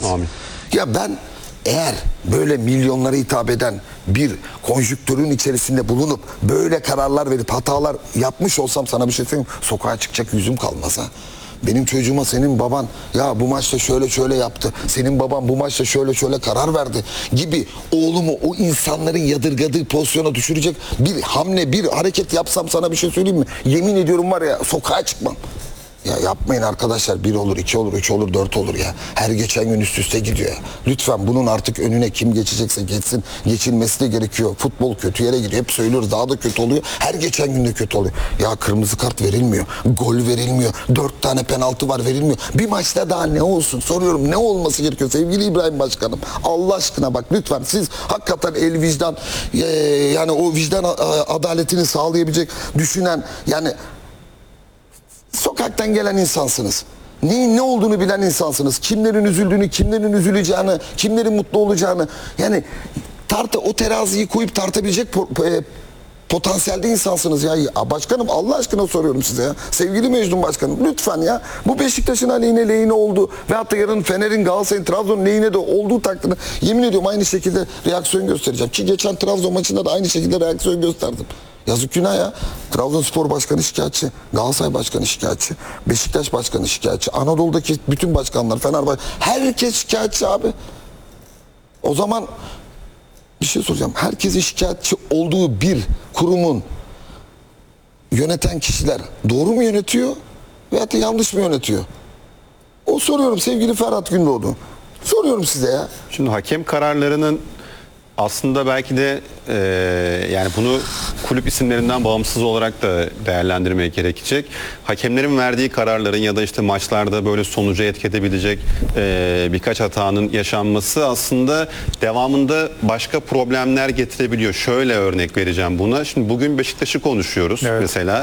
Amin. Ya ben eğer böyle milyonlara hitap eden bir konjüktürün içerisinde bulunup böyle kararlar verip hatalar yapmış olsam sana bir şey söyleyeyim. Sokağa çıkacak yüzüm kalmaz ha. Benim çocuğuma senin baban ya bu maçta şöyle şöyle yaptı. Senin baban bu maçta şöyle şöyle karar verdi gibi oğlumu o insanların yadırgadığı pozisyona düşürecek bir hamle, bir hareket yapsam sana bir şey söyleyeyim mi? Yemin ediyorum var ya sokağa çıkmam. Ya yapmayın arkadaşlar, 1 olur, 2 olur, 3 olur, 4 olur ya. Her geçen gün üst üste gidiyor ya. Lütfen bunun artık önüne kim geçecekse geçsin. Geçilmesi de gerekiyor. Futbol kötü yere gidiyor. Hep söylüyoruz, daha da kötü oluyor. Her geçen gün de kötü oluyor. Ya kırmızı kart verilmiyor. Gol verilmiyor. 4 tane penaltı var, verilmiyor. Bir maçta daha ne olsun? Soruyorum, ne olması gerekiyor sevgili İbrahim Başkanım? Allah aşkına bak lütfen, siz hakikaten el vicdan yani o vicdan adaletini sağlayabilecek, düşünen, yani sokaktan gelen insansınız. Neyin ne olduğunu bilen insansınız. Kimlerin üzüldüğünü, kimlerin üzüleceğini, kimlerin mutlu olacağını. Yani o teraziyi koyup tartabilecek potansiyelde insansınız ya. Başkanım Allah aşkına soruyorum size ya. Sevgili Mecnun Başkanım lütfen ya. Bu Beşiktaş'ın aleyhine lehine oldu. Veyahut da yarın Fener'in, Galatasaray'ın, Trabzon'un lehine de olduğu takdirde yemin ediyorum aynı şekilde reaksiyon göstereceğim. Ki geçen Trabzon maçında da aynı şekilde reaksiyon gösterdim. Yazık günah ya. Trabzonspor Başkanı şikayetçi, Galatasaray Başkanı şikayetçi, Beşiktaş Başkanı şikayetçi, Anadolu'daki bütün başkanlar, Fenerbahçe, herkes şikayetçi abi. O zaman bir şey soracağım. Herkesin şikayetçi olduğu bir kurumun yöneten kişiler doğru mu yönetiyor veyahut da yanlış mı yönetiyor? O soruyorum sevgili Ferhat Gündoğdu. Soruyorum size ya. Şimdi hakem kararlarının aslında belki de yani bunu kulüp isimlerinden bağımsız olarak da değerlendirmeye gerekecek. Hakemlerin verdiği kararların ya da işte maçlarda böyle sonuca etki edebilecek birkaç hatanın yaşanması aslında devamında başka problemler getirebiliyor. Şöyle örnek vereceğim buna. Şimdi bugün Beşiktaş'ı konuşuyoruz mesela.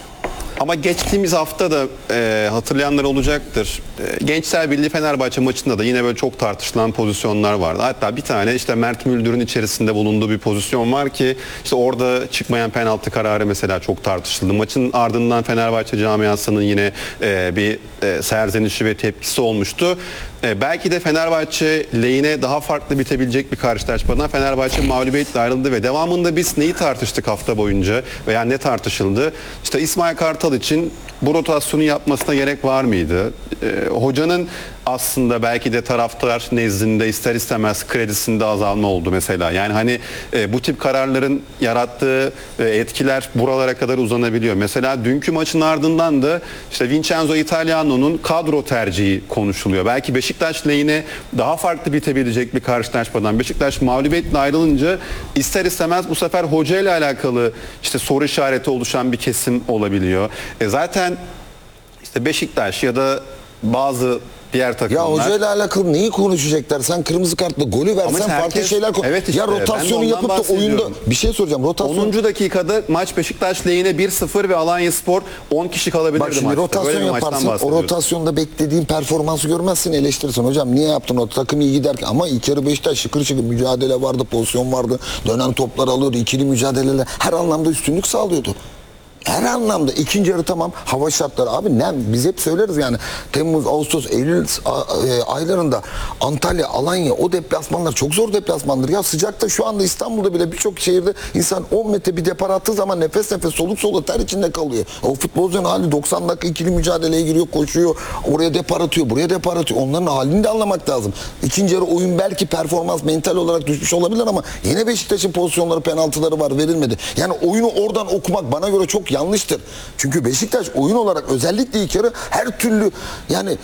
Ama geçtiğimiz hafta da hatırlayanlar olacaktır. Gençler Birliği Fenerbahçe maçında da yine böyle çok tartışılan pozisyonlar vardı. Hatta bir tane işte Mert Müldür'ün içerisinde bulunduğu bir pozisyon var ki işte orada çıkmayan penaltı kararı mesela çok tartışıldı. Maçın ardından Fenerbahçe camiasının yine bir serzenişi ve tepkisi olmuştu. Belki de Fenerbahçe lehine daha farklı bitebilecek bir karşılaşmadan Fenerbahçe mağlubiyetle ayrıldı ve devamında biz neyi tartıştık hafta boyunca veya ne tartışıldı? İşte İsmail Kartal için bu rotasyonu yapmasına gerek var mıydı? Hocanın aslında belki de taraftar nezdinde ister istemez kredisinde azalma oldu mesela. Yani hani bu tip kararların yarattığı etkiler buralara kadar uzanabiliyor. Mesela dünkü maçın ardından da işte Vincenzo Italiano'nun kadro tercihi konuşuluyor. Belki Beşiktaş lehine daha farklı bitebilecek bir karşılaşmadan Beşiktaş mağlubiyetle ayrılınca ister istemez bu sefer hoca ile alakalı işte soru işareti oluşan bir kesim olabiliyor. Zaten işte Beşiktaş ya da bazı diğer takımlar. Ya hocayla alakalı neyi konuşacaklar? Sen kırmızı kartla golü versen farklı şeyler evet işte, ya rotasyonu yapıp da oyunda bir şey soracağım. 10. dakikada maç Beşiktaş lehine 1-0 ve Alanyaspor 10 kişi kalabilirdi maçta. Bak şimdi maçta. rotasyon yaparsın. O rotasyonda beklediğin performansı görmezsin, eleştirirsin. Hocam niye yaptın o takım iyi giderken? Ama ilk yarı Beşiktaş şıkır şıkır mücadele vardı, pozisyon vardı. Dönen toplar alıyordu. İkili mücadeleler her anlamda üstünlük sağlıyordu. Her anlamda. İkinci yarı tamam, hava şartları abi ne biz hep söyleriz yani Temmuz, Ağustos, Eylül aylarında Antalya, Alanya o deplasmanlar çok zor deplasmandır. Ya sıcakta şu anda İstanbul'da bile birçok şehirde insan 10 metre bir depar attığı zaman nefes nefes soluk soluk ter içinde kalıyor. O futbolcunun hali 90 dakika ikili mücadeleye giriyor, koşuyor, oraya depar atıyor, buraya depar atıyor. Onların halini de anlamak lazım. İkinci yarı oyun belki performans mental olarak düşmüş olabilir ama yine Beşiktaş'ın pozisyonları, penaltıları var, verilmedi. Yani oyunu oradan okumak bana göre çok yanlıştır. Çünkü Beşiktaş oyun olarak özellikle ilk yarı her türlü yani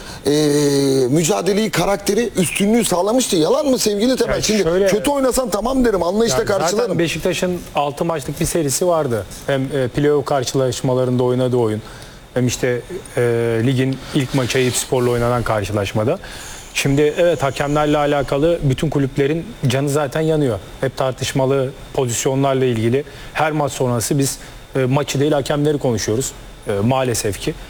mücadeleyi, karakteri, üstünlüğü sağlamıştı. Yalan mı sevgili Temel? Yani şimdi şöyle, kötü oynasan tamam derim, anlayışla yani karşılarım. Zaten Beşiktaş'ın 6 maçlık bir serisi vardı. Hem playoff karşılaşmalarında oynadığı oyun hem işte ligin ilk maçı Eyüpspor'la oynanan karşılaşmada. Şimdi evet, hakemlerle alakalı bütün kulüplerin canı zaten yanıyor. Hep tartışmalı pozisyonlarla ilgili her maç sonrası biz maçı değil hakemleri konuşuyoruz maalesef ki.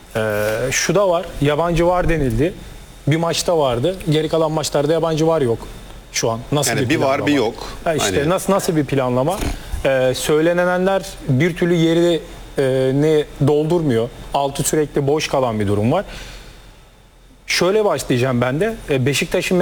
Şu da var, yabancı var denildi. Bir maçta vardı, geri kalan maçlarda yabancı var yok şu an. Nasıl yani bir var bir yok. İşte hani... nasıl bir planlama? Söylenenler bir türlü yerini doldurmuyor. Altı sürekli boş kalan bir durum var. Şöyle başlayacağım ben de. Beşiktaş'ın